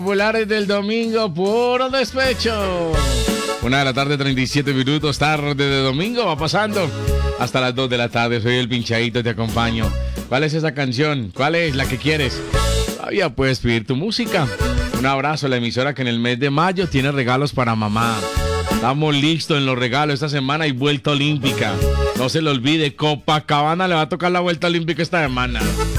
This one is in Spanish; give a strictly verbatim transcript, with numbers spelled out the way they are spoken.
Populares del domingo, puro despecho. Una de la tarde, treinta y siete minutos, tarde de domingo, va pasando hasta las dos de la tarde. Soy el Pinchadito, te acompaño. ¿Cuál es esa canción? ¿Cuál es la que quieres? Todavía puedes pedir tu música. Un abrazo a la emisora que en el mes de mayo tiene regalos para mamá. Estamos listos en los regalos. Esta semana hay vuelta olímpica. No se le olvide, Copacabana le va a tocar la vuelta olímpica esta semana.